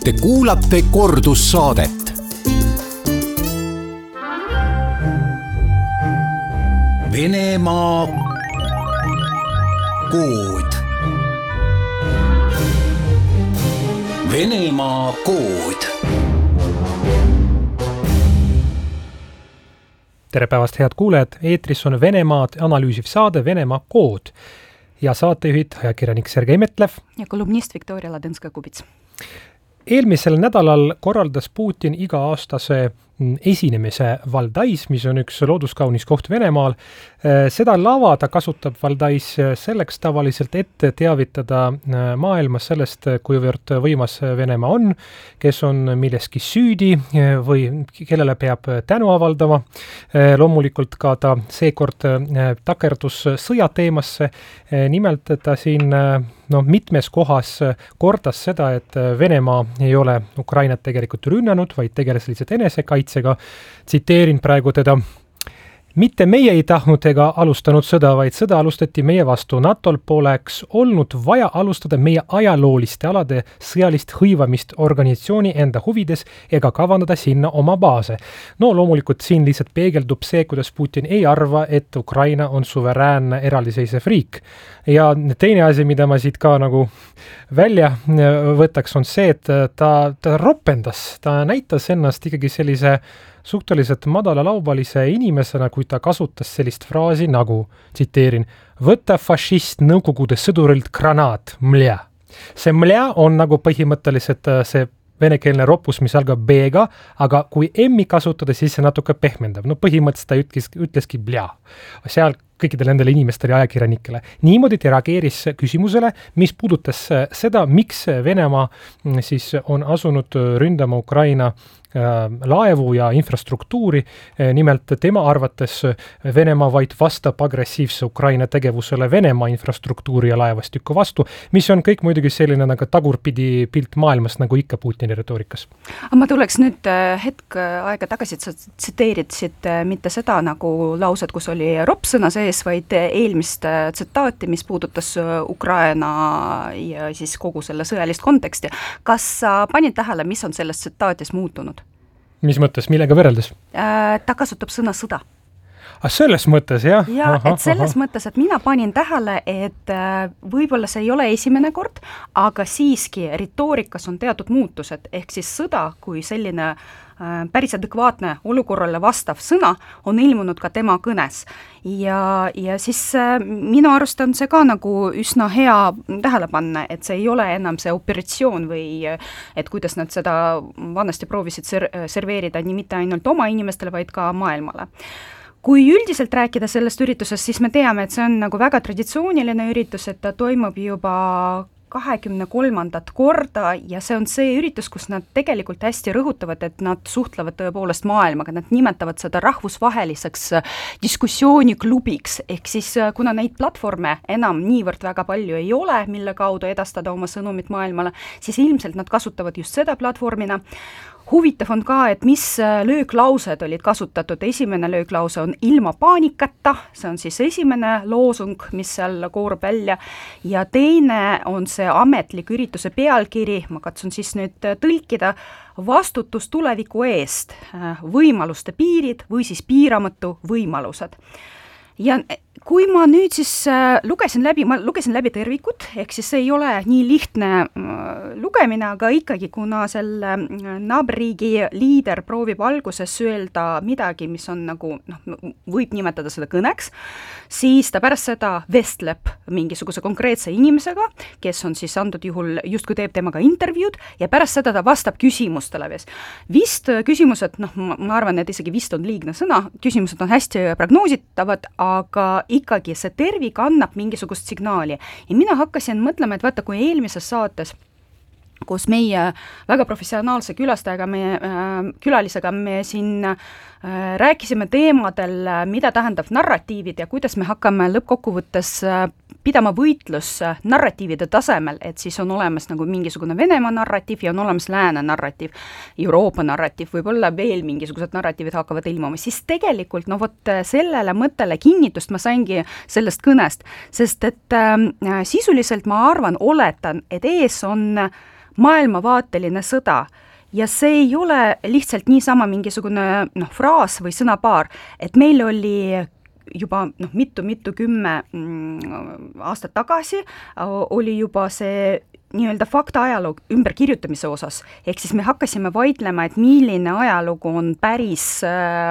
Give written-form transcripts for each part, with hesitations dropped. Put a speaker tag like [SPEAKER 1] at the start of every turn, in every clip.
[SPEAKER 1] Te kuulate kordussaadet. Venemaa kood. Venemaa kood.
[SPEAKER 2] Tere päevast, head kuulejad! Eetris on Venemaad analüüsiv saade Venemaa kood ja saatejuhid ajakirjanik Sergei Metlev
[SPEAKER 3] ja kolumnist Viktoria Ladõnskaja-Kubits.
[SPEAKER 2] Eelmisel nädalal korraldas Putin iga-aastase esinemise Valdais, mis on üks looduskaunis koht Venemaal. Seda lava ta kasutab Valdais selleks tavaliselt ette teavitada maailmas sellest, kuivõrd võimas Venemaa on, kes on milleski süüdi või kellele peab tänu avaldama. Loomulikult ka ta seekord takerdus sõjateemasse. Nimelt ta siin mitmes kohas kordas seda, et Venemaa ei ole Ukrainat tegelikult rünnanud, vaid tegeles lihtsalt enesekaitsega. Tsiteerin praegu teda. Mitte meie ei tahtnud ega alustanud sõda, vaid sõda alustati meie vastu. NATOl poleks olnud vaja alustada meie ajalooliste alade sõjalist hõivamist organisatsiooni enda huvides ega kavandada sinna oma baase. Loomulikult siin lihtsalt peegeldub see, kuidas Putin ei arva, et Ukraina on suveräänne eraldiseisev riik. Ja teine asi, mida ma siit ka nagu välja võtaks, on see, et ta ropendas, ta näitas ennast ikkagi sellise suhteliselt madalalauballise inimesena, kui ta kasutas sellist fraasi nagu, tsiteerin, võta fašist nõukogude sõdurilt granaat, mlja. See mlja on nagu põhimõtteliselt see venekeelne ropus, mis algab B-ga, aga kui M-i kasutada, siis see natuke pehmendab. Põhimõtteliselt ta ütleski mlja. Seal kõikidele nendele inimestele ja ajakirjanikele. Niimoodi ta reageeris küsimusele, mis puudutas seda, miks Venemaa siis on asunud ründama Ukraina laevu ja infrastruktuuri. Nimelt tema arvates Venemaa vaid vastab agressiivse Ukraina tegevusele Venemaa infrastruktuuri ja laevastikku vastu, mis on kõik muidugi selline nagu tagurpidi pilt maailmast, nagu ikka Putini retoorikas.
[SPEAKER 3] Ma tuleks nüüd hetk aega tagasi, et sa tsiteeritsid mitte seda nagu laused, kus oli ropsõna sees, vaid eelmist tsitaati, mis puudutas Ukraina ja siis kogu selle sõjalist konteksti. Kas sa panid tähele, mis on selles tsitaatis muutunud?
[SPEAKER 2] Mis mõttes, millega võrreldes?
[SPEAKER 3] Ta kasutab sõna sõda.
[SPEAKER 2] Selles mõttes, jah?
[SPEAKER 3] Ja, et selles mõttes, et mina panin tähele, et võib-olla see ei ole esimene kord, aga siiski retoorikas on teatud muutused, ehk siis sõda kui selline päris adekvaatne olukorrale vastav sõna on ilmunud ka tema kõnes. Ja siis minu arust on see ka nagu üsna hea tähele panna, et see ei ole enam see operatsioon või et kuidas nad seda vanasti proovisid serveerida nii mitte ainult oma inimestele, vaid ka maailmale. Kui üldiselt rääkida sellest üritusest, siis me teame, et see on nagu väga traditsiooniline üritus, et ta toimub juba 23. korda ja see on see üritus, kus nad tegelikult hästi rõhutavad, et nad suhtlevad tõepoolest maailmaga, nad nimetavad seda rahvusvaheliseks diskussiooniklubiks, ehk siis kuna neid platvorme enam niivõrd väga palju ei ole, mille kaudu edastada oma sõnumit maailmale, siis ilmselt nad kasutavad just seda platvormina. Huvitav on ka, et mis lööklaused olid kasutatud. Esimene lööklause on ilma paanikata, see on siis esimene loosung, mis seal koorub välja, ja teine on see ametlik ürituse pealkiri, ma katsun siis nüüd tõlkida, vastutus tuleviku eest, võimaluste piirid või siis piiramatu võimalused. Ja kui ma nüüd siis lugesin läbi tervikut, ehk siis see ei ole nii lihtne lugemine, aga ikkagi, kuna selle naaberriigi liider proovib alguses öelda midagi, mis on nagu, võib nimetada seda kõneks, siis ta pärast seda vestleb mingisuguse konkreetse inimesega, kes on siis antud juhul justkui teeb temaga intervjuud ja pärast seda ta vastab küsimustele. Vist küsimused, ma arvan, et isegi vist on liigne sõna, küsimused on hästi prognoositavad, aga ikkagi see tervik annab mingisugust signaali. Ja mina hakkasin mõtlema, et vaata, kui eelmises saates, kus meie väga professionaalse külalisega me siin rääkisime teemadel, mida tähendab narratiivid ja kuidas me hakkame lõppkokkuvõttes pidama võitlus narratiivide tasemel, et siis on olemas nagu mingisugune Venemaa narratiiv ja on olemas lääne narratiiv, Euroopa narratiiv, võib-olla veel mingisugused narratiivid hakkavad ilmuma, siis tegelikult sellele mõttele kinnitust ma saingi sellest kõnest, sest et sisuliselt ma arvan, oletan, et ees on maailmavaateline sõda. Ja see ei ole lihtsalt niisama mingisugune fraas või sõnapaar, et meil oli juba mitu 10 aastat tagasi oli juba see nii-öelda fakta ajaloo ümberkirjutamise osas. Ehk siis me hakkasime vaidlema, et milline ajalugu on päris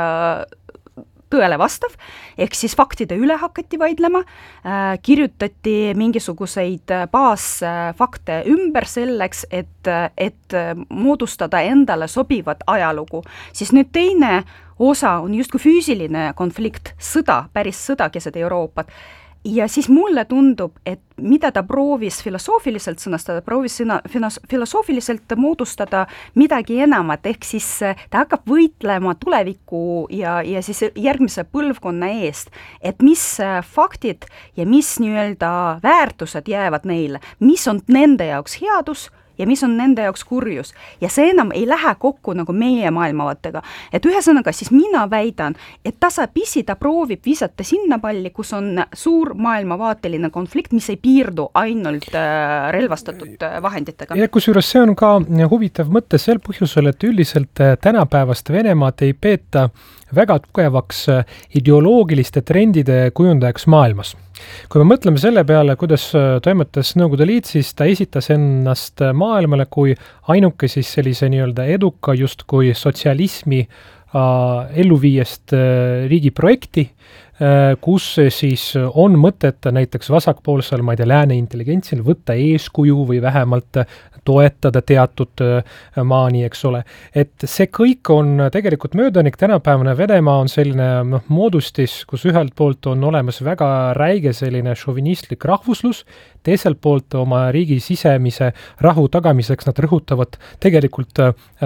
[SPEAKER 3] tõele vastav, ehk siis faktide üle hakati vaidlema, kirjutati mingisuguseid baasfakte ümber selleks, et moodustada endale sobivat ajalugu. Siis nüüd teine osa on justkui füüsiline konflikt, sõda, päris sõda keset Euroopat. Ja siis mulle tundub, et mida ta proovis filosoofiliselt sõnastada, proovis filosoofiliselt moodustada midagi enamat, ehk siis ta hakkab võitlema tuleviku ja siis järgmise põlvkonna eest, et mis faktid ja mis nii-öelda väärtused jäävad neile, mis on nende jaoks headus ja mis on nende jaoks kurjus. Ja see enam ei lähe kokku nagu meie maailmavaatega. Et ühesõnaga siis mina väidan, et tasapisi ta proovib visata sinna palli, kus on suur maailmavaateline konflikt, mis ei piirdu ainult relvastatud vahenditega.
[SPEAKER 2] Ja kusjuures see on ka huvitav mõte sel põhjusel, et üldiselt tänapäevast Venemaad ei peeta väga tugevaks ideoloogiliste trendide kujundajaks maailmas. Kui me mõtleme selle peale, kuidas toimetas Nõukogude Liit, siis ta esitas ennast maailmale kui ainuke siis sellise nii-öelda eduka justkui sotsialismi elluviiest riigiprojekti, kus siis on mõtet näiteks vasakpoolsel, ma ei tea, lääne intelligentsil võtta eeskuju või vähemalt toetada teatud maani, eks ole. Et see kõik on tegelikult möödanik, tänapäevane Venemaa on selline moodustis, kus ühelt poolt on olemas väga räige selline šovinistlik rahvuslus, teiselt poolt oma riigi sisemise rahu tagamiseks nad rõhutavad tegelikult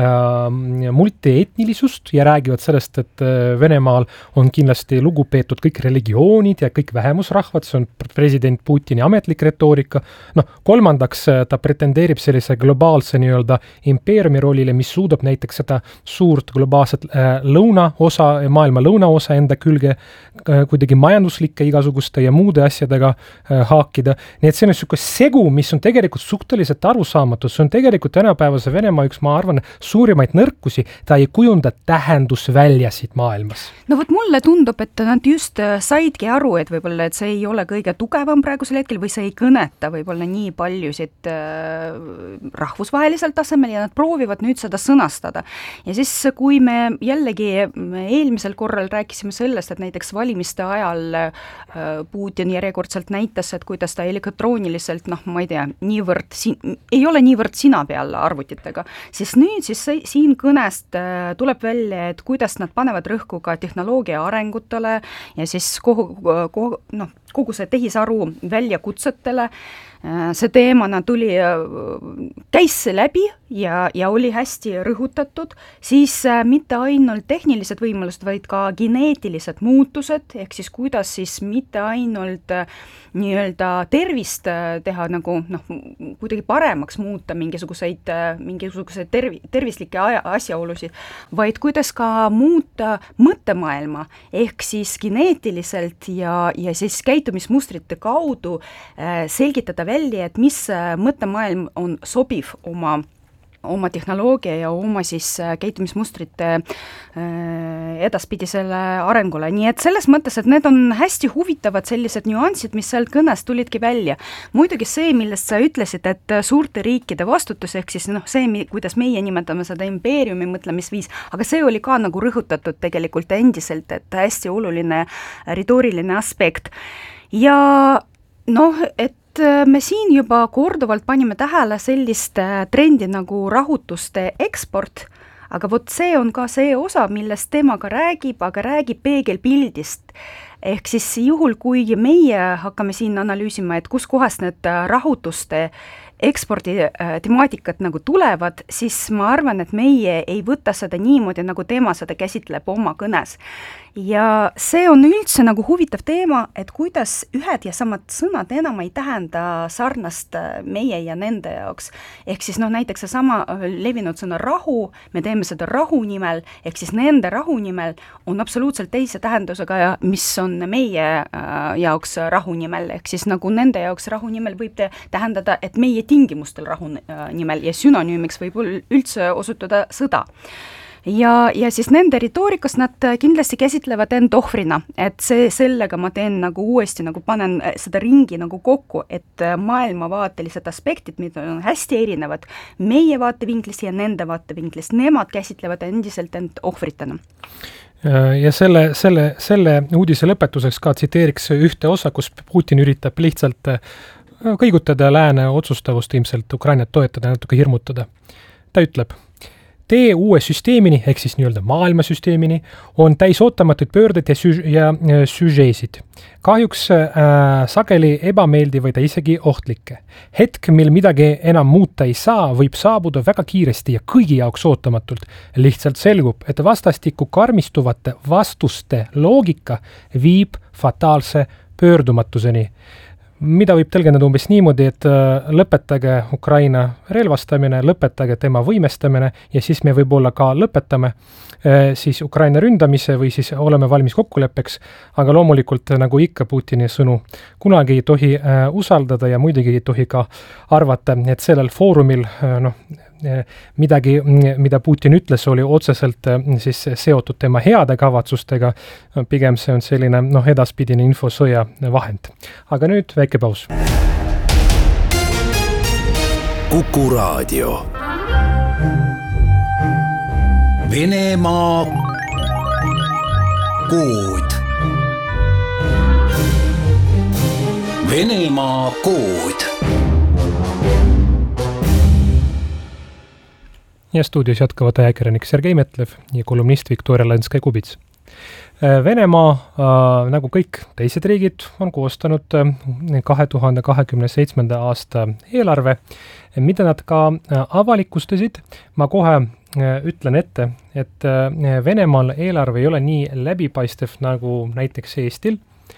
[SPEAKER 2] multietnilisust ja räägivad sellest, et Venemaal on kindlasti lugupeetud kõik religioonid ja kõik vähemusrahvad, see on president Putini ametlik retoorika. Kolmandaks ta pretendeerib sellise globaalse nii-öelda impeeriumi rollile, mis suudab näiteks seda suurt globaalset maailma lõunaosa enda külge kuidagi majanduslike igasuguste ja muude asjadega haakida. Nii et see on niisugune segu, mis on tegelikult suhteliselt arusaamatud. See on tegelikult tänapäevase Venemaa üks, ma arvan, suurimaid nõrkusi. Ta ei kujunda tähendusväljasid maailmas.
[SPEAKER 3] No vot mulle tundub, et nad just saidki aru, et võib-olla et see ei ole kõige tugevam praegusel hetkel või see ei kõneta võib-olla nii paljusid rahvusvahelisel tasemel ja nad proovivad nüüd seda sõnastada. Ja siis, kui me jällegi eelmisel korral rääkisime sellest, et näiteks valimiste ajal Putin järjekordselt näitas, et kuidas ta elektrooniliselt, ma ei tea, ei ole niivõrd sina peal arvutitega, siis nüüd siis siin kõnest tuleb välja, et kuidas nad panevad rõhku ka tehnoloogia arengutele ja siis kogu see tehisaru väljakutsetele. See teemana käis läbi ja oli hästi rõhutatud, siis mitte ainult tehnilised võimalused, vaid ka geneetilised muutused, ehk siis kuidas siis mitte ainult nii-öelda tervist teha nagu kuidagi paremaks muuta mingisuguseid tervislikke asjaolusid, vaid kuidas ka muuta mõttemaailma, ehk siis geneetiliselt ja siis käitumismustrite kaudu selgitada välja, et mis mõttemaailm on sobiv oma tehnoloogia ja oma siis käitumismustrite edaspidisele arengule. Nii et selles mõttes, et need on hästi huvitavad sellised nüansid, mis sealt kõnest tulidki välja. Muidugi see, millest sa ütlesid, et suurte riikide vastutus, ehk siis see, kuidas meie nimetame seda impeeriumi mõtlemisviis, aga see oli ka nagu rõhutatud tegelikult endiselt, et hästi oluline retooriline aspekt. Ja et me siin juba korduvalt panime tähele sellist trendi nagu rahutuste eksport, aga vot see on ka see osa, millest tema ka räägib, aga räägib peegelpildist. Ehk siis juhul, kui meie hakkame siin analüüsima, et kus kohas need rahutuste ekspordi temaatikat nagu tulevad, siis ma arvan, et meie ei võta seda niimoodi, nagu tema seda käsitleb oma kõnes. Ja see on üldse nagu huvitav teema, et kuidas ühed ja samad sõnad enam ei tähenda sarnast meie ja nende jaoks. Ehk siis näiteks see sama levinud sõna rahu, me teeme seda rahu nimel, ehk siis nende rahu nimel on absoluutselt teise tähendusega, mis on meie jaoks rahu nimel, ehk siis nagu nende jaoks rahu nimel võib tähendada, et meie tingimustel rahu nimel ja sünonüümiks võib üldse osutuda sõda. Ja siis nende retoorikas nad kindlasti käsitlevad end ohvrina, et sellega ma teen nagu uuesti, nagu panen seda ringi nagu kokku, et maailmavaatelised aspektid, mida on hästi erinevad meie vaatevinklist ja nende vaatevinklist, nemad käsitlevad endiselt end ohvritena.
[SPEAKER 2] Ja selle uudise lõpetuseks ka tsiteeriks ühte osa, kus Putin üritab lihtsalt kõigutada lääne otsustavust ilmselt Ukrainat toetada ja natuke hirmutada. Ta ütleb: tee uue süsteemini, ehk siis nii-öelda maailmasüsteemini, on täis ootamatuid pöördeid ja süžeesid. Kahjuks sageli ebameeldivaid ja isegi ohtlikke. Hetk, mil midagi enam muuta ei saa, võib saabuda väga kiiresti ja kõigi jaoks ootamatult. Lihtsalt selgub, et vastastikku karmistuvate vastuste loogika viib fataalse pöördumatuseni. Mida võib tõlgendada umbes niimoodi, et lõpetage Ukraina relvastamine, lõpetage tema võimestamine ja siis me võib-olla ka lõpetame siis Ukraina ründamise või siis oleme valmis kokkuleppeks, aga loomulikult nagu ikka Putini sõnu kunagi ei tohi usaldada ja muidugi ei tohi ka arvata, et sellel foorumil midagi, mida Putin ütles, oli otseselt siis seotud tema heade kavatsustega, pigem see on selline edaspidine infosõja vahend. Aga nüüd väike paus.
[SPEAKER 1] Kuku Raadio. Venemaa kood. Venemaa kood.
[SPEAKER 2] Ja stuudios jätkavad ajakirjanik Sergei Metlev ja kolumnist Viktoria Lenskõi-Kubits. Venemaa, nagu kõik teised riigid, on koostanud 2027. aasta eelarve, mida nad ka avalikustasid. Ma kohe ütlen ette, et Venemaal eelarve ei ole nii läbipaistev nagu näiteks Eestil.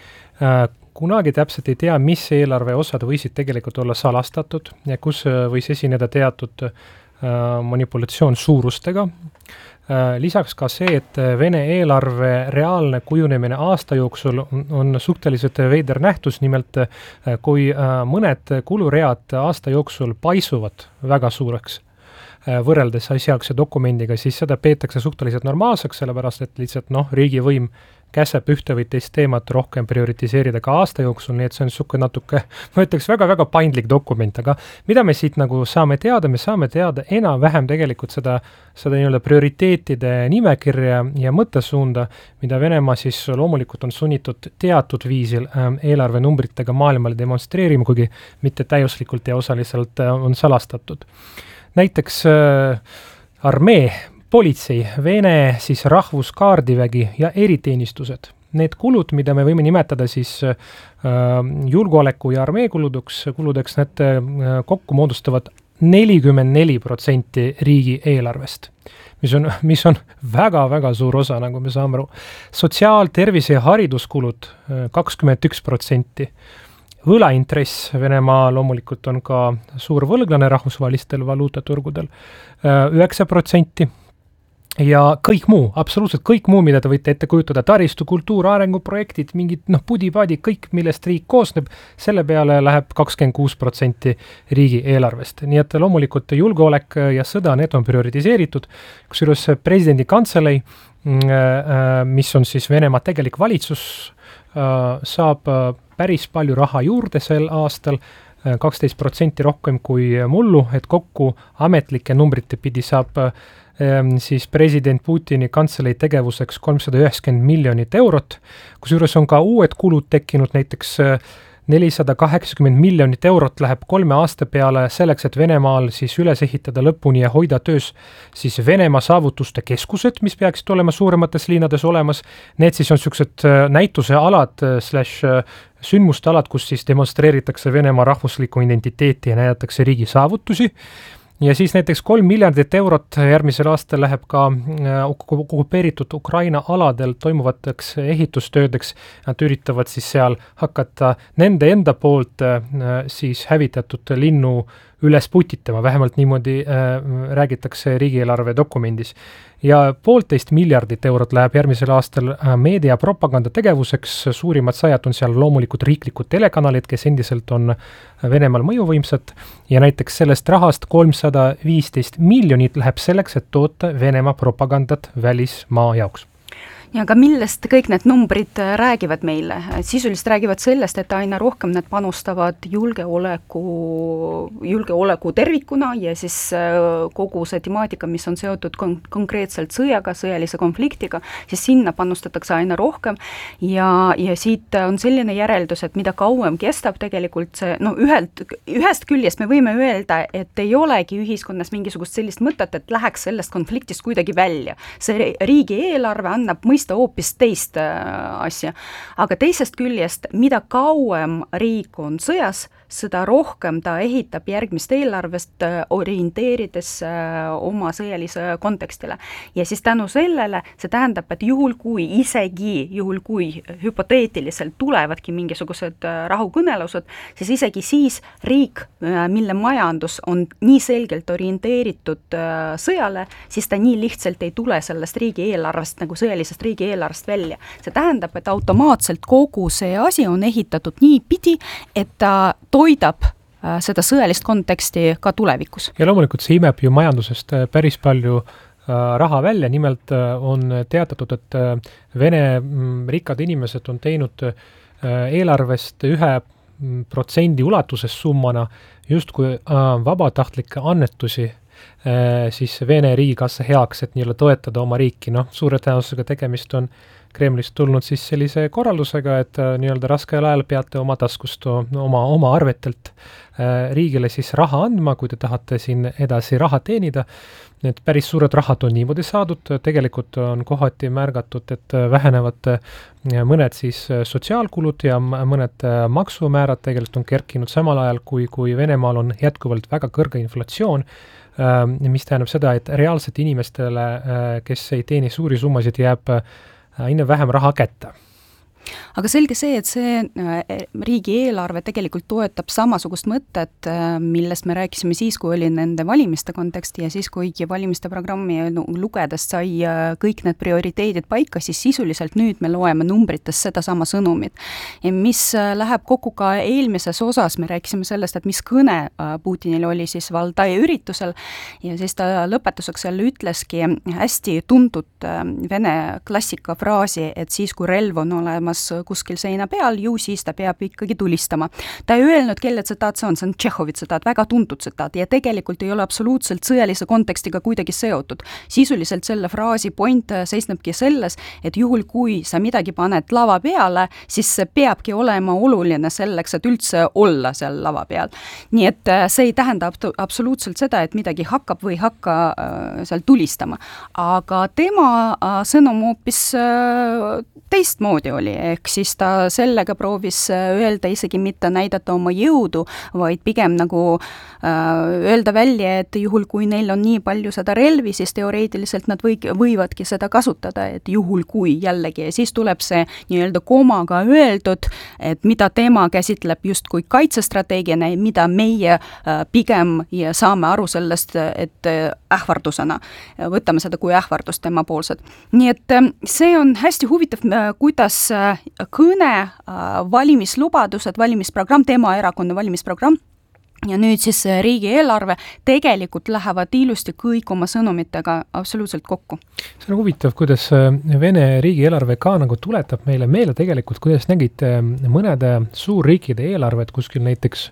[SPEAKER 2] Kunagi täpselt ei tea, mis eelarve osad võisid tegelikult olla salastatud ja kus võis esineda teatud manipulatsioon suurustega. Lisaks ka see, et Vene eelarve reaalne kujunemine aasta jooksul on suhteliselt veider nähtus, nimelt kui mõned kuluread aasta jooksul paisuvad väga suureks võrreldes asjaakse dokumendiga, siis seda peetakse suhteliselt normaalseks, sellepärast et lihtsalt riigivõim käseb ühte või teist teemat rohkem prioritiseerida ka aasta jooksul, nii et see on suke natuke, ma ütleks, väga-väga paindlik dokument, aga mida me siit nagu saame teada enam-vähem tegelikult seda nii-öelda prioriteetide nimekirja ja mõttesuunda, mida Venemaa siis loomulikult on sunnitud teatud viisil eelarvenumbritega maailmale demonstreerima, kuigi mitte täiuslikult ja osaliselt on salastatud. Näiteks armee, politsei, Vene siis rahvuskaardivägi ja eriteenistused. Need kulud, mida me võime nimetada siis julgeoleku ja armee kuludeks, need kokku moodustavad 44% riigi eelarvest, mis on väga-väga suur osa, nagu me saame aru. Sotsiaal-, tervise- ja hariduskulud 21%. Võlaintress, Venemaa loomulikult on ka suur võlglane rahvusvahelistel valuutaturgudel, 9%. Ja kõik muu, absoluutselt kõik muu, mida te võite ette kujutada, taristu, kultuur, arenguprojektid, mingid pudi-padi, kõik, millest riik koosneb, selle peale läheb 26% riigi eelarvest. Nii et loomulikult julgeolek ja sõda, need on prioritiseeritud, kusjuures presidendi kantselei, mis on siis Venemaa tegelik valitsus, saab päris palju raha juurde sel aastal, 12% rohkem kui mullu, et kokku ametlike numbrite pidi saab siis president Putini kantselei tegevuseks 390 miljonit eurot, kusjuures on ka uued kulud tekkinud, näiteks 480 miljonit eurot läheb 3 aasta peale selleks, et Venemaal siis üles ehitada lõpuni ja hoida töös siis Venemaa saavutuste keskused, mis peaksid olema suuremates linnades olemas. Need siis on sellised näituse alad / sündmuste alad, kus siis demonstreeritakse Venemaa rahvuslikku identiteeti ja näidatakse riigi saavutusi. Ja siis näiteks 3 miljardit eurot järgmisel aastal läheb ka okupeeritud Ukraina aladel toimuvateks ehitustöödeks. Nad üritavad siis seal hakata nende enda poolt siis hävitatud linnu üles putitama, vähemalt niimoodi räägitakse riigieelarve dokumendis. Ja 1,5 miljardit eurot läheb järgmisel aastal meedia propaganda tegevuseks, suurimad sajad on seal loomulikult riiklikud telekanalid, kes endiselt on Venemaal mõjuvõimsad, ja näiteks sellest rahast 315 miljonit läheb selleks, et toota Venemaa propagandat välismaa jaoks.
[SPEAKER 3] Ja aga millest kõik need numbrid räägivad meile? Sisuliselt räägivad sellest, et aina rohkem need panustavad julgeoleku tervikuna ja siis kogu see temaatika, mis on seotud konkreetselt sõjaga, sõjalise konfliktiga, siis sinna panustatakse aina rohkem ja siit on selline järeldus, et mida kauem kestab tegelikult see, ühest küljest me võime öelda, et ei olegi ühiskonnas mingisugust sellist mõtet, et läheks sellest konfliktist kuidagi välja. See riigieelarve annab mõista hoopis teist asja. Aga teisest küljest, mida kauem riik on sõjas, seda rohkem ta ehitab järgmist eelarvest orienteerides oma sõjalise kontekstile. Ja siis tänu sellele see tähendab, et juhul kui hüpoteetiliselt tulevadki mingisugused rahukõnelused, siis isegi siis riik, mille majandus on nii selgelt orienteeritud sõjale, siis ta nii lihtsalt ei tule sellest riigieelarvest, nagu sõjalisest riigieelarvest välja. See tähendab, et automaatselt kogu see asi on ehitatud nii pidi, et ta toidab seda sõjalist konteksti ka tulevikus.
[SPEAKER 2] Ja loomulikult see imeb ju majandusest päris palju raha välja, nimelt on teatatud, et Vene rikkad inimesed on teinud eelarvest 1% ulatuses summana justkui vabatahtlikke annetusi siis Vene riigikassa heaks, et nii-öelda toetada oma riiki. Suure tõenäosusega tegemist on Kremlist tulnud siis sellise korraldusega, et nii-öelda raskel ajal peate oma taskust, oma arvetelt riigile siis raha andma, kui te tahate siin edasi raha teenida. Need päris suured rahad on niimoodi saadud, tegelikult on kohati märgatud, et vähenevad mõned siis sotsiaalkulud ja mõned maksumäärad tegelikult on kerkinud samal ajal, kui Venemaal on jätkuvalt väga kõrge inflatsioon, mis tähendab seda, et reaalselt inimestele, kes ei teeni suuri summasid, jääb aina vähem raha kätte.
[SPEAKER 3] Aga selge see, et see riigieelarve tegelikult toetab samasugust mõtet, millest me rääkisime siis, kui oli nende valimiste konteksti ja siis, kui valimiste programmi lugedes sai kõik need prioriteedid paika, siis sisuliselt nüüd me loeme numbrites seda sama sõnumit. Ja mis läheb kokku ka eelmises osas, me rääkisime sellest, et mis kõne Putinil oli siis Valdai üritusel ja siis ta lõpetuseks seal ütleski hästi tuntud Vene klassika fraasi, et siis, kui relv on olemas kuskil seina peal, ju siis ta peab ikkagi tulistama. Ta ei öelnud, kelle tsitaat see on Tšehhovi tsitaat, väga tuntud tsitaat ja tegelikult ei ole absoluutselt sõjalise kontekstiga kuidagi seotud. Sisuliselt selle fraasi point seisnebki selles, et juhul kui sa midagi paned lava peale, siis see peabki olema oluline selleks, et üldse olla seal lava peal. Nii et see ei tähenda absoluutselt seda, et midagi hakkab või hakka seal tulistama. Aga tema sõnum hoopis teistmoodi oli, ehk siis ta sellega proovis öelda isegi mitte näidata oma jõudu, vaid pigem nagu öelda välja, et juhul kui neil on nii palju seda relvi, siis teoreetiliselt nad võivadki seda kasutada, et juhul kui jällegi, ja siis tuleb see nii-öelda komaga öeldud, et mida tema käsitleb justkui kaitsestrateegiana ja mida meie pigem ja saame aru sellest, et ähvardusena. Võtame seda kui ähvardust tema poolsed. Nii et see on hästi huvitav, kuidas kõne, valimislubadused, valimisprogramm, tema erakonna valimisprogramm ja nüüd siis riigieelarve tegelikult lähevad ilusti kõik oma sõnumitega absoluutselt kokku.
[SPEAKER 2] See on huvitav, kuidas Vene riigieelarve ka nagu tuletab meile meelde tegelikult, kuidas nägid mõnede suurriikide eelarved kuskil näiteks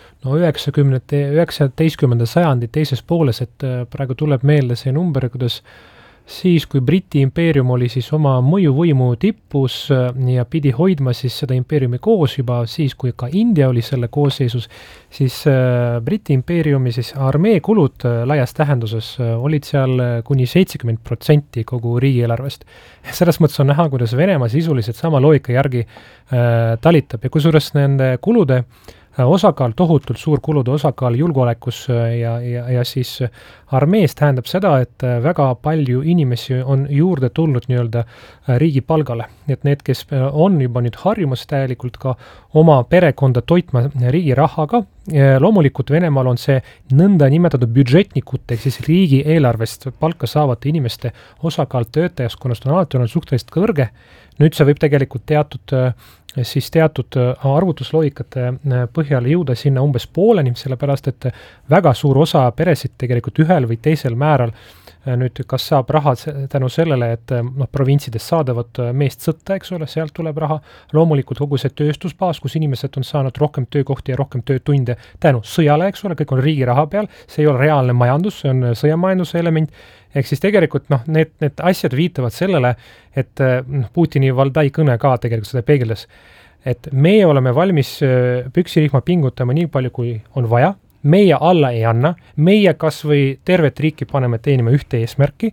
[SPEAKER 2] 19. sajandi teises pooles, et praegu tuleb meelde see number, kuidas siis, kui Briti impeerium oli siis oma mõjuvõimu tippus ja pidi hoidma siis seda impeeriumi koos juba siis, kui ka India oli selle koosseisus, siis Briti impeeriumi siis armeekulud laias tähenduses olid seal kuni 70% kogu riigieelarvest. Selles mõttes on näha, kuidas Venemaa sisuliselt sama loogika järgi talitab ja kusjuures nende kulude osakaal, tohutult suur kulude osakaal julgeolekus ja siis armees tähendab seda, et väga palju inimesi on juurde tulnud nii-öelda riigi palgale. Et need, kes on juba nüüd harjumas täielikult ka oma perekonda toitma riigi rahaga, loomulikult Venemaal on see nõnda nimetatud budžetnikute, ehk siis riigi eelarvest palka saavate inimeste osakaal töötajaskonnast on alati olnud suhteliselt kõrge. Nüüd see võib tegelikult teatud arvutusloogikate põhjal jõuda sinna umbes pooleni, sellepärast et väga suur osa peresid tegelikult ühel või teisel määral nüüd kas saab raha tänu sellele, et provintsides saadavat meest sõtta, eks ole, sealt tuleb raha. Loomulikult kogu see tööstusbaas, kus inimesed on saanud rohkem töökohti ja rohkem töötunde tänu sõjale, eks ole, kõik on riigi raha peal, see ei ole reaalne majandus, see on sõjamajanduse element. Ehk siis tegelikult need asjad viitavad sellele, et Putini Valdai kõne ka tegelikult seda peegeldas, et meie oleme valmis püksirihma pingutama nii palju, kui on vaja, meie alla ei anna, meie kas või tervet riiki paneme teenima ühte eesmärki.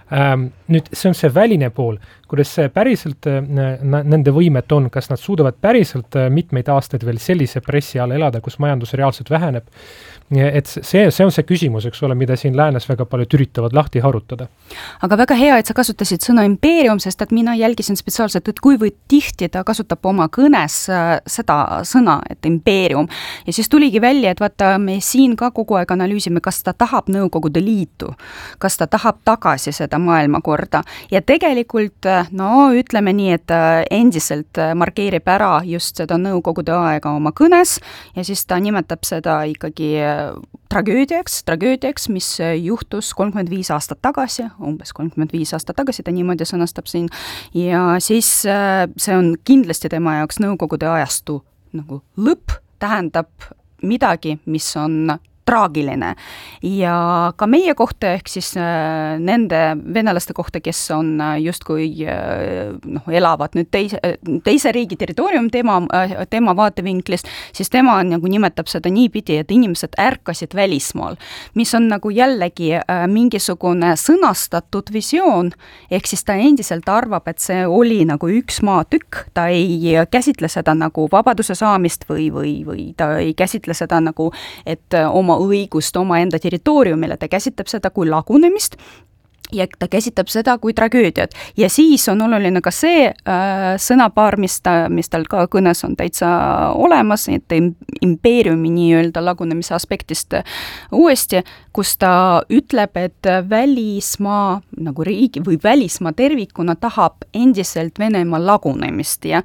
[SPEAKER 2] Nüüd see on see väline pool, kuidas see päriselt nende võimet on, kas nad suudavad päriselt mitmeid aastaid veel sellise pressi all elada, kus majandus reaalselt väheneb. Et see on see küsimus, eks ole, mida siin läänes väga paljud üritavad lahti harutada.
[SPEAKER 3] Aga väga hea, et sa kasutasid sõna impeerium, sest et mina jälgisin spetsiaalselt, et kuivõrd tihti ta kasutab oma kõnes seda sõna, et impeerium. Ja siis tuligi välja, et vaata, me siin ka kogu aeg analüüsime, kas ta tahab Nõukogude Liitu, kas ta tahab tagasi seda maailmakorda. Ja tegelikult, ütleme nii, et endiselt markeerib ära just seda Nõukogude aega oma kõnes ja siis ta nimetab seda ikkagi tragöödiaks, mis juhtus 35 aastat tagasi, umbes 35 aastat tagasi, ta niimoodi sõnastab siin, ja siis see on kindlasti tema jaoks Nõukogude ajastu nagu lõpp, tähendab midagi, mis on traagiline. Ja ka meie kohta, ehk siis nende venelaste kohta, kes on justkui elavad nüüd teise riigi territoorium tema vaatevinklist, siis tema nagu nimetab seda niipidi, et inimesed ärkasid välismaal, mis on nagu jällegi mingisugune sõnastatud visioon, ehk siis ta endiselt arvab, et see oli nagu üks maatükk, ta ei käsitle seda nagu vabaduse saamist või ta ei käsitle seda nagu, et oma õigust oma enda territooriumile, ta käsitleb seda kui lagunemist ja ta käsitleb seda kui tragöödiat. Ja siis on oluline ka see sõnapaar, mis tal ka kõnes on täitsa olemas, et impeeriumi nii-öelda lagunemise aspektist uuesti, kus ta ütleb, et välismaa nagu riigi või välismaa tervikuna tahab endiselt Venemaa lagunemist ja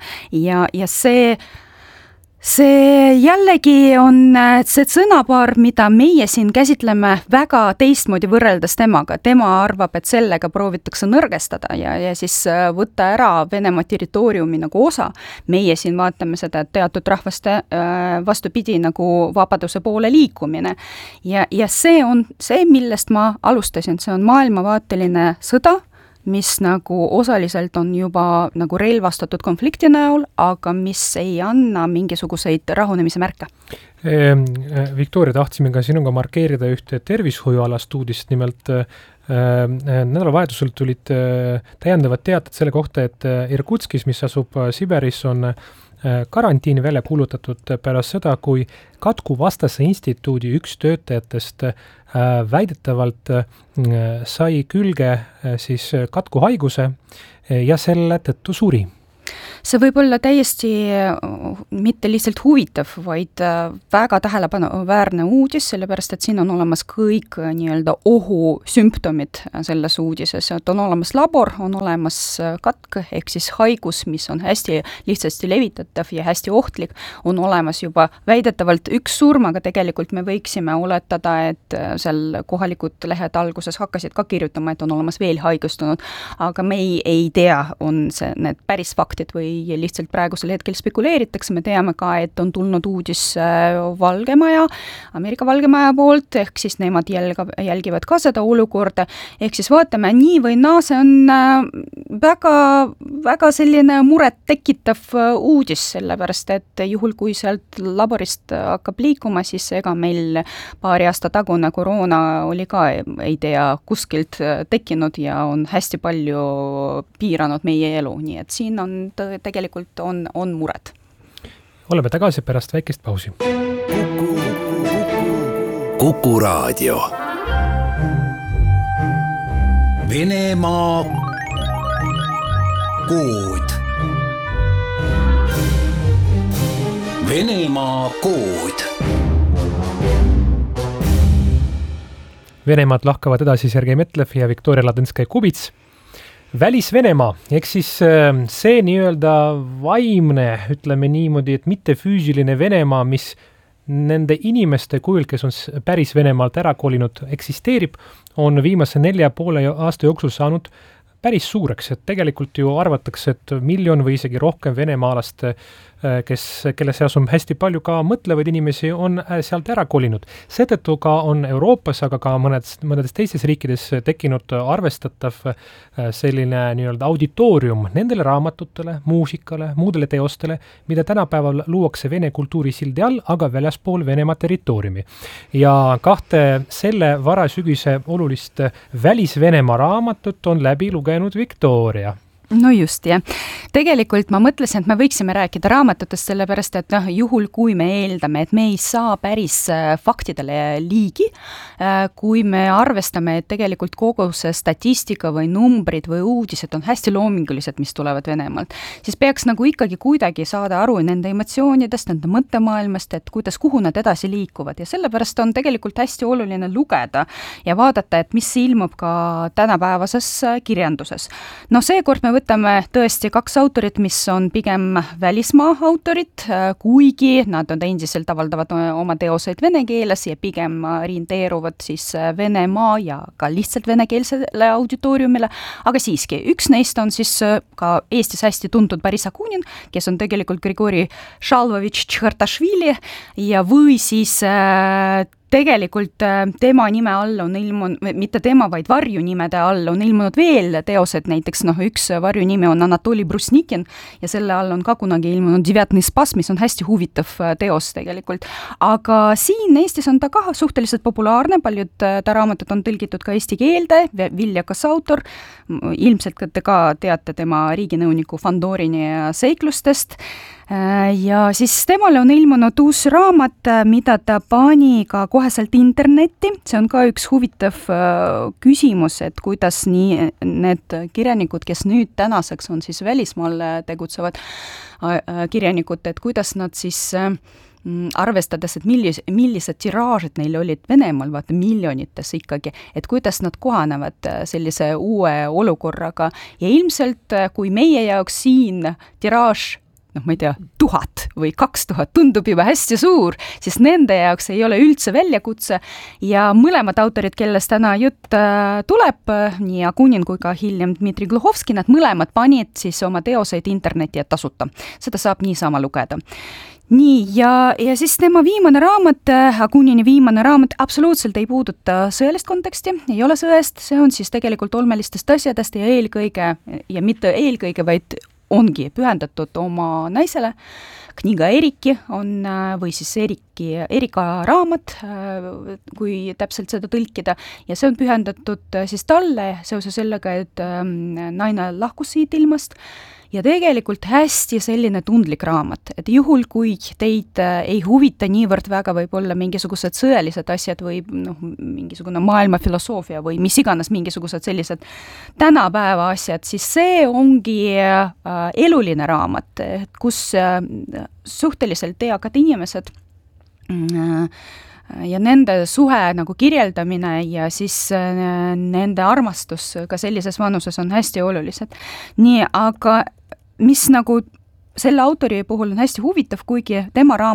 [SPEAKER 3] see jällegi on see sõnapaar, mida meie siin käsitleme väga teistmoodi võrreldes temaga. Tema arvab, et sellega proovitakse nõrgestada ja siis võtta ära Venemaa territooriumi nagu osa. Meie siin vaatame seda teatud rahvaste vastupidi nagu vabaduse poole liikumine. Ja see on see, millest ma alustasin. See on maailmavaateline sõda, mis nagu osaliselt on juba nagu relvastatud konflikti näol, aga mis ei anna mingisuguseid rahunemise märke.
[SPEAKER 2] Viktoria, tahtsime ka sinuga markeerida ühte tervishoiualast uudist, nimelt nädalavahetusel tulid täiendavad teated selle kohta, et Irkutskis, mis asub Siberis, on karantiini välja kuulutatud pärast seda, kui Katkuvastase instituudi üks töötajatest väidetavalt sai külge siis katkuhaiguse ja selle tõttu suri.
[SPEAKER 3] See võib olla täiesti mitte lihtsalt huvitav, vaid väga tähelepanuväärne uudis, sellepärast et siin on olemas kõik nii-öelda ohusümptomid selles uudises. Et on olemas labor, on olemas katk, ehk siis haigus, mis on hästi lihtsasti levitatav ja hästi ohtlik, on olemas juba väidetavalt üks surm, aga tegelikult me võiksime oletada, et seal kohalikud lehed alguses hakkasid ka kirjutama, et on olemas veel haigustunud, aga me ei tea, on see need päris faktid või lihtsalt praegusel hetkel spekuleeritakse. Me teame ka, et on tulnud uudis Ameerika Valgemaja poolt, ehk siis nemad jälgivad ka seda olukorda. Ehk siis vaatame nii või naa, see on väga selline muret tekitav uudis, sellepärast et juhul, kui sealt laborist hakkab liikuma, siis ega meil paari aasta tagune koroona oli ka, ei tea, kuskilt tekkinud ja on hästi palju piiranud meie elu, nii et siin on tegelikult on mured.
[SPEAKER 2] Oleme tagasi pärast väikest pausi.
[SPEAKER 1] Kuku Raadio. Venemaa kood. Venemaa kood.
[SPEAKER 2] Venemaad lahkavad edasi Sergei Metlev ja Viktoria Ladõnskaja-Kubits. Välis-Venemaa, ehk siis see nii-öelda vaimne, ütleme niimoodi, et mitte füüsiline Venemaa, mis nende inimeste kujul, kes on päris Venemaalt ära kolinud, eksisteerib, on viimase 4,5 aasta jooksul saanud päris suureks, et tegelikult ju arvatakse, et 1 miljon või isegi rohkem venemaalast, kelle seas on hästi palju ka mõtlevaid inimesi, on sealt ära kolinud. Seetõttu ka on Euroopas, aga ka mõnedes teistes riikides tekkinud arvestatav selline nii-öelda auditoorium nendele raamatutele, muusikale, muudele teostele, mida tänapäeval luuakse Vene kultuuri sildi all, aga väljaspool Venemaa territooriumi. Ja 2 selle varasügise olulist Välis-Venemaa raamatut on läbi lugenud Viktoria.
[SPEAKER 3] No just, jah. Tegelikult ma mõtlesin, et me võiksime rääkida raamatutest, sellepärast, et juhul kui me eeldame, et me ei saa päris faktidele liigi, kui me arvestame, et tegelikult kogu see statistika või numbrid või uudised on hästi loomingulised, mis tulevad Venemaalt, siis peaks nagu ikkagi kuidagi saada aru nende emotsioonidest, nende mõttemaailmast, et kuhu nad edasi liikuvad. Ja sellepärast on tegelikult hästi oluline lugeda ja vaadata, et mis ilmub ka tänapäevases kirjanduses. No seekord me võtame tõesti 2 autorit, mis on pigem välismaa autorid, kuigi nad on endiselt avaldavad oma teoseid vene keeles ja pigem orienteeruvad siis Venemaa ja ka lihtsalt venekeelsele auditooriumile, aga siiski, üks neist on siis ka Eestis hästi tuntud Boris Akunin, kes on tegelikult Grigori Šalvovitš Tšhhartašvili ja või siis tegelikult tema nime all on ilmunud, mitte tema, vaid varjunimede all on ilmunud veel teosed, näiteks üks varjunimi on Anatoli Brusnikin ja selle all on ka kunagi ilmunud Devetny spas, mis on hästi huvitav teos tegelikult. Aga siin Eestis on ta ka suhteliselt populaarne, paljud ta raamatud on tõlgitud ka eesti keelde, viljakas autor, ilmselt te ka teate tema riiginõuniku Fandorini seiklustest. Ja siis temale on ilmunud uus raamat, mida ta pani ka koheselt internetti. See on ka üks huvitav küsimus, et kuidas nii need kirjanikud, kes nüüd tänaseks on siis välismaal tegutsevad kirjanikud, et kuidas nad siis arvestades, et millised tiraažid neil olid Venemaal, vaata miljonites ikkagi, et kuidas nad kohanevad sellise uue olukorraga. Ja ilmselt, kui meie jaoks siin tiraaž ma ei tea, 1000 või 2000 tundub juba hästi suur, siis nende jaoks ei ole üldse väljakutse ja mõlemad autorid, kellest täna jutt tuleb, nii Akunin kui ka hiljem Dmitri Gluhovski, nad mõlemad panid siis oma teoseid internetti ja tasuta. Seda saab niisama lugeda. Nii, ja siis tema viimane raamat, Akunini viimane raamat absoluutselt ei puuduta sõelist konteksti, ei ole sõest, see on siis tegelikult olmelistest asjadest ja eelkõige, ja mitte eelkõige, vaid ongi pühendatud oma naisele. Kniga Eriki on, või siis Erika raamat, kui täpselt seda tõlkida, ja see on pühendatud siis talle seoses sellega, et naine lahkus siit ilmast. Ja tegelikult hästi selline tundlik raamat, et juhul kui teid ei huvita niivõrd väga võib-olla mingisugused sõelised asjad või mingisugune maailma filosoofia või mis iganes mingisugused sellised tänapäeva asjad, siis see ongi eluline raamat, kus suhteliselt eakad inimesed ja nende suhe nagu kirjeldamine ja siis nende armastus ka sellises vanuses on hästi olulised. Nii, aga mis nagu selle autori puhul on hästi huvitav, kuigi tema raamat